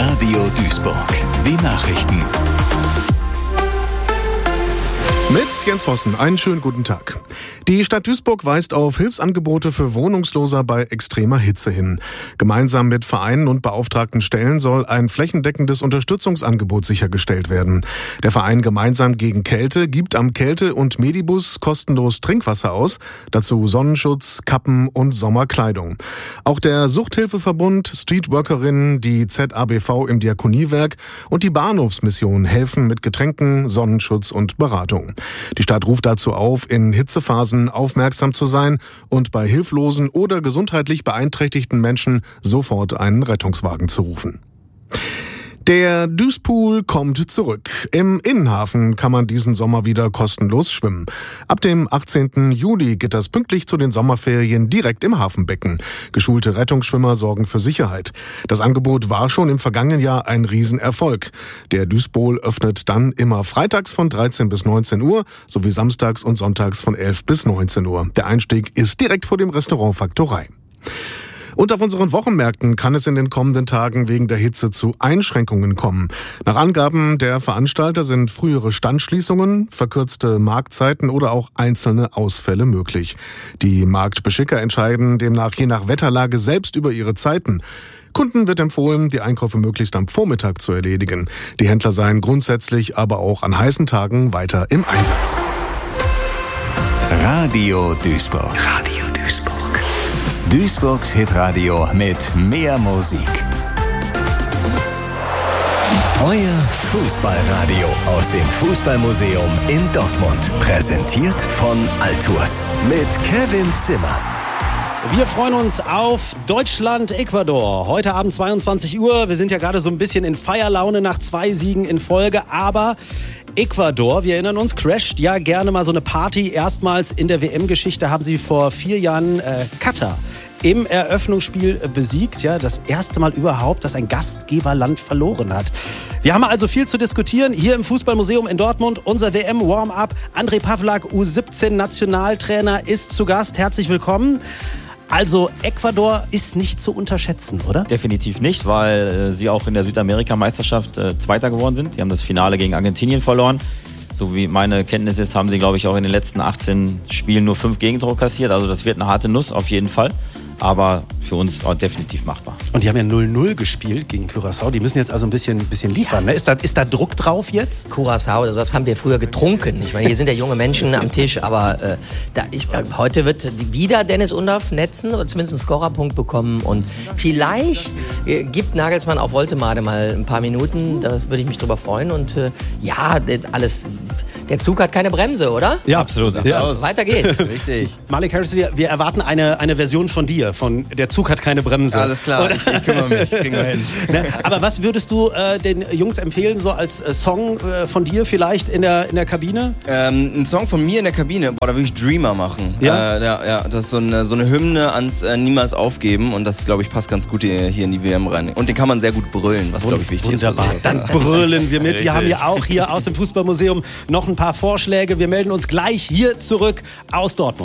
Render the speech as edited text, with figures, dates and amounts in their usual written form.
Radio Duisburg. Die Nachrichten. Mit Jens Vossen, einen schönen guten Tag. Die Stadt Duisburg weist auf Hilfsangebote für Wohnungsloser bei extremer Hitze hin. Gemeinsam mit Vereinen und beauftragten Stellen soll ein flächendeckendes Unterstützungsangebot sichergestellt werden. Der Verein Gemeinsam gegen Kälte gibt am Kälte- und Medibus kostenlos Trinkwasser aus, dazu Sonnenschutz, Kappen und Sommerkleidung. Auch der Suchthilfeverbund, Streetworkerinnen, die ZABV im Diakoniewerk und die Bahnhofsmission helfen mit Getränken, Sonnenschutz und Beratung. Die Stadt ruft dazu auf, in Hitzephasen aufmerksam zu sein und bei hilflosen oder gesundheitlich beeinträchtigten Menschen sofort einen Rettungswagen zu rufen. Der Duispool kommt zurück. Im Innenhafen kann man diesen Sommer wieder kostenlos schwimmen. Ab dem 18. Juli geht das pünktlich zu den Sommerferien direkt im Hafenbecken. Geschulte Rettungsschwimmer sorgen für Sicherheit. Das Angebot war schon im vergangenen Jahr ein Riesenerfolg. Der Duispool öffnet dann immer freitags von 13 bis 19 Uhr sowie samstags und sonntags von 11 bis 19 Uhr. Der Einstieg ist direkt vor dem Restaurant Faktorei. Und auf unseren Wochenmärkten kann es in den kommenden Tagen wegen der Hitze zu Einschränkungen kommen. Nach Angaben der Veranstalter sind frühere Standschließungen, verkürzte Marktzeiten oder auch einzelne Ausfälle möglich. Die Marktbeschicker entscheiden demnach je nach Wetterlage selbst über ihre Zeiten. Kunden wird empfohlen, die Einkäufe möglichst am Vormittag zu erledigen. Die Händler seien grundsätzlich aber auch an heißen Tagen weiter im Einsatz. Radio Duisburg. Radio Duisburg. Duisburgs Hitradio mit mehr Musik. Euer Fußballradio aus dem Fußballmuseum in Dortmund. Präsentiert von Altours mit Kevin Zimmer. Wir freuen uns auf Deutschland-Ecuador. Heute Abend 22 Uhr. Wir sind ja gerade so ein bisschen in Feierlaune nach 2 Siegen in Folge. Aber Ecuador, wir erinnern uns, crasht ja gerne mal so eine Party. Erstmals in der WM-Geschichte haben sie vor 4 Jahren Katar im Eröffnungsspiel besiegt. Ja, das erste Mal überhaupt, dass ein Gastgeberland verloren hat. Wir haben also viel zu diskutieren hier im Fußballmuseum in Dortmund. Unser WM-Warm-Up. André Pavlak, U17-Nationaltrainer, ist zu Gast. Herzlich willkommen. Also Ecuador ist nicht zu unterschätzen, oder? Definitiv nicht, weil sie auch in der Südamerika-Meisterschaft Zweiter geworden sind. Die haben das Finale gegen Argentinien verloren. So wie meine Kenntnis ist, haben sie, glaube ich, auch in den letzten 18 Spielen nur 5 Gegentore kassiert. Also das wird eine harte Nuss auf jeden Fall. Aber für uns auch definitiv machbar. Und die haben ja 0-0 gespielt gegen Curaçao. Die müssen jetzt also ein bisschen liefern. Ne? Ist da Druck drauf jetzt? Curaçao, das haben wir früher getrunken. Ich meine, hier sind ja junge Menschen am Tisch, aber heute wird wieder Dennis Undaff netzen oder zumindest einen Scorerpunkt bekommen. Und vielleicht gibt Nagelsmann auf Woltemade mal ein paar Minuten. Da würde ich mich drüber freuen. Und alles. Der Zug hat keine Bremse, oder? Ja, absolut. Ja. Weiter geht's. Richtig. Malik Harris, wir erwarten eine Version von dir, von Der Zug hat keine Bremse. Alles klar, ich kümmere mich, kriegen wir hin. Aber was würdest du den Jungs empfehlen, so als Song von dir vielleicht in der Kabine? Ein Song von mir in der Kabine, da würde ich Dreamer machen. Ja? Das ist so eine Hymne ans Niemals aufgeben und das, glaube ich, passt ganz gut hier in die WM rein. Und den kann man sehr gut brüllen, was, glaube ich, wichtig ist. Wunderbar, dann brüllen wir mit. Wir haben ja auch hier aus dem Fußballmuseum noch ein paar Vorschläge. Wir melden uns gleich hier zurück aus Dortmund.